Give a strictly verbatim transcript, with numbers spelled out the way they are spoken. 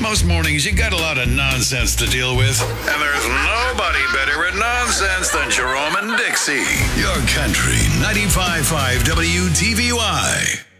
Most mornings, you got a lot of nonsense to deal with. And there's nobody better at nonsense than Jerome and Dixie. Your country, ninety-five point five W T V Y.